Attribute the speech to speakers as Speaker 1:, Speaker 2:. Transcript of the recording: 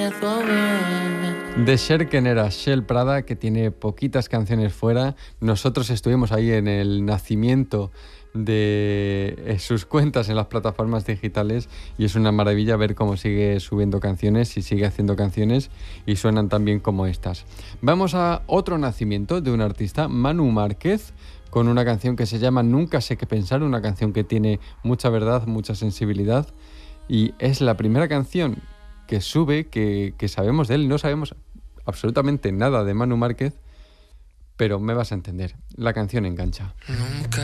Speaker 1: De Sherken era Shell Prada, que tiene poquitas canciones fuera. Nosotros estuvimos ahí en el nacimiento de sus cuentas en las plataformas digitales y es una maravilla ver cómo sigue subiendo canciones y sigue haciendo canciones y suenan tan bien como estas. Vamos a otro nacimiento de un artista, Manu Márquez, con una canción que se llama Nunca sé qué pensar, una canción que tiene mucha verdad, mucha sensibilidad y es la primera canción que sube que sabemos de él. No sabemos absolutamente nada de Manu Márquez, pero me vas a entender. La canción engancha.
Speaker 2: Nunca